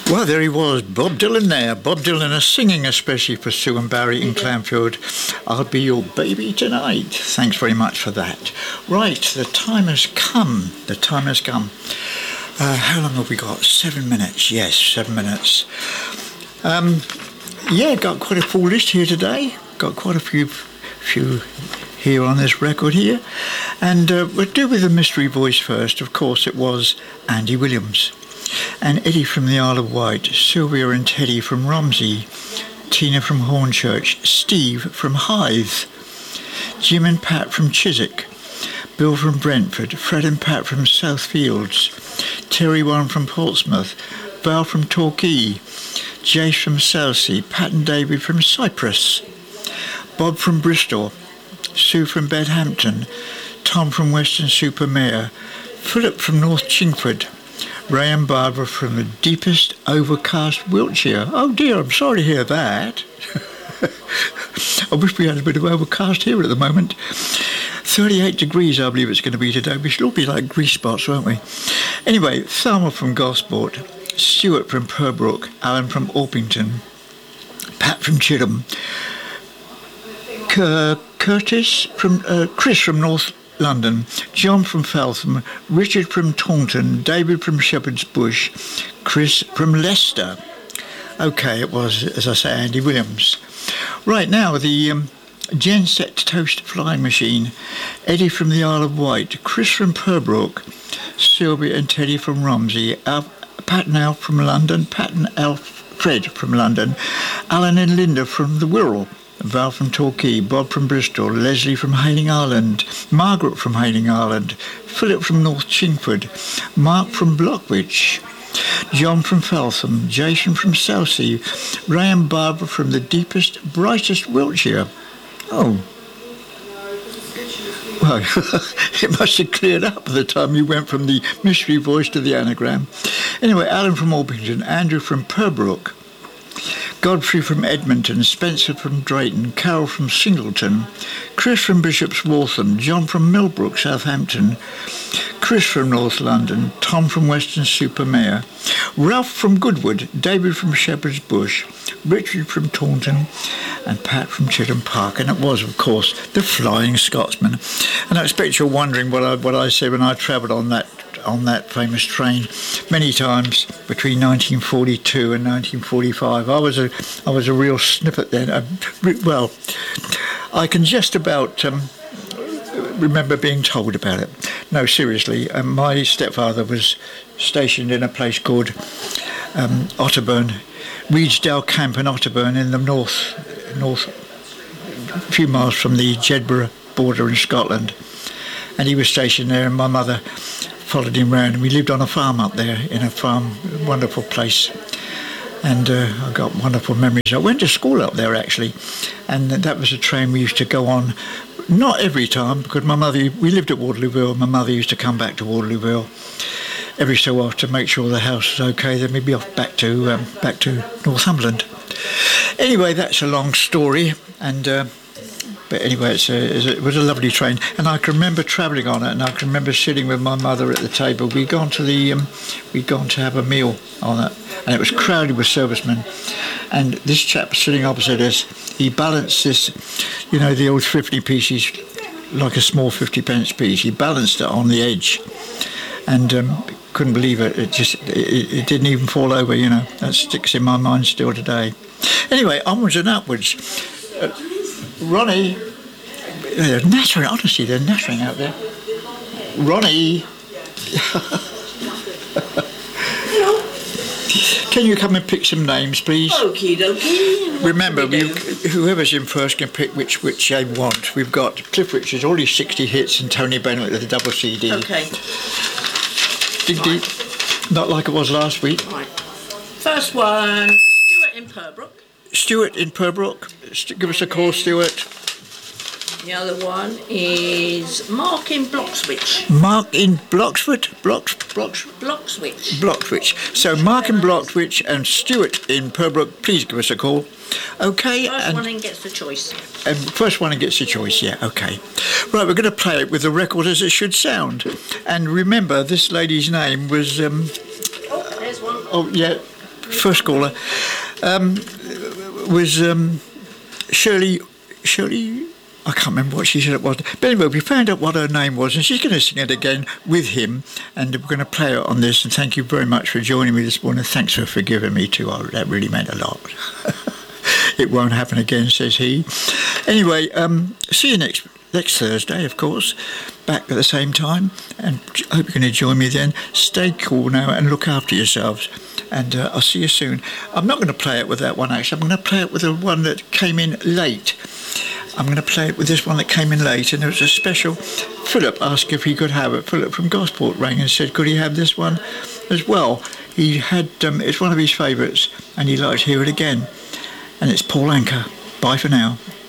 Well, there he was, Bob Dylan there. Bob Dylan is singing especially for Sue and Barry in Clanfield. I'll be your baby tonight. Thanks very much for that. Right, the time has come. The time has come. How long have we got? 7 minutes. Yes, 7 minutes. Got quite a full list here today. Got quite a few here on this record here. And we'll do with the mystery voice first. Of course, it was Andy Williams. And Eddie from the Isle of Wight, Sylvia and Teddy from Romsey, Tina from Hornchurch, Steve from Hythe, Jim and Pat from Chiswick, Bill from Brentford, Fred and Pat from South Fields, Terry One from Portsmouth, Val from Torquay, Jace from Selsey, Pat and David from Cyprus, Bob from Bristol, Sue from Bedhampton, Tom from Weston-super-Mare, Philip from North Chingford, Ray and Barbara from the deepest overcast Wiltshire. Oh dear, I'm sorry to hear that. I wish we had a bit of overcast here at the moment. 38 degrees I believe it's going to be today. We should all be like grease spots, won't we? Anyway, Thelma from Gosport, Stuart from Purbrook, Alan from Orpington, Pat from Chidham, Chris from North London, John from Feltham, Richard from Taunton, David from Shepherd's Bush, Chris from Leicester. Okay, it was, as I say, Andy Williams. Right now, the Genset Toast Flying Machine, Eddie from the Isle of Wight, Chris from Purbrook, Sylvia and Teddy from Romsey, Pat and Alf from London, Pat and Alfred from London, Alan and Linda from the Wirral, Val from Torquay, Bob from Bristol, Leslie from Hayling Island, Margaret from Hayling Island, Philip from North Chingford, Mark from Blockwich, John from Feltham, Jason from Selsey, Ray and Barbara from the deepest, brightest Wiltshire. Oh. Well, it must have cleared up by the time you went from the mystery voice to the anagram. Anyway, Alan from Orpington, Andrew from Purbrook, Godfrey from Edmonton, Spencer from Drayton, Carol from Singleton, Chris from Bishop's Waltham, John from Millbrook, Southampton, Chris from North London, Tom from Weston-super-Mare, Ralph from Goodwood, David from Shepherd's Bush, Richard from Taunton, and Pat from Chidham Park. And it was, of course, the Flying Scotsman. And I expect you're wondering what I said when I travelled on that famous train many times between 1942 and 1945. I was a real snippet then. Well, I can just about remember being told about it. No, seriously, my stepfather was stationed in a place called Otterburn, Reedsdale Camp in Otterburn in the north, a few miles from the Jedburgh border in Scotland. And he was stationed there, and my mother followed him round, and we lived on a farm up there, in a farm, wonderful place. And I got wonderful memories. I went to school up there, actually, and that was a train we used to go on, not every time, because we lived at Waterlooville. My mother used to come back to Waterlooville every so often to make sure the house was okay, then we'd be off back to Northumberland. Anyway, that's a long story, and but anyway, it was a lovely train, and I can remember travelling on it, and I can remember sitting with my mother at the table. We'd gone to have a meal on it, and it was crowded with servicemen. And this chap sitting opposite us, he balanced this, the old 50 pieces, like a small 50-pence piece. He balanced it on the edge, and couldn't believe it. It didn't even fall over. That sticks in my mind still today. Anyway, onwards and upwards. Ronnie, they're nattering, honestly, they're nattering out there. Ronnie. Hello. Can you come and pick some names, please? Okie dokie. Remember, whoever's in first can pick which they want. We've got Cliff Richards, all his 60 hits, and Tony Bennett with a double CD. Okay. Dig deep. Not like it was last week. Right. First one, Stuart in Purbrook. Stuart in Purbrook. Give us a call, Stuart. The other one is Mark in Bloxwich. Mark in Bloxford? Bloxwich. Bloxwich. So Mark in Bloxwich and Stuart in Purbrook, please give us a call. Okay. First one in gets the choice. And first one in gets the choice, yeah, okay. Right, we're going to play it with the record as it should sound. And remember, this lady's name was... oh, there's one. Oh, yeah. first caller, was Shirley. I can't remember what she said it was. But anyway, we found out what her name was, and she's going to sing it again with him, and we're going to play it on this. And thank you very much for joining me this morning. Thanks for forgiving me too. That really meant a lot. It won't happen again, says he. Anyway, see you next Thursday, of course, back at the same time, and I hope you're going to join me then. Stay cool now and look after yourselves, and I'll see you soon. I'm not going to play it with that one, actually. I'm going to play it with the one that came in late. I'm going to play it with this one that came in late, and there was a special. Philip asked if he could have it. Philip from Gosport rang and said, could he have this one as well? He had, it's one of his favourites, and he'd like to hear it again. And it's Paul Anka. Bye for now.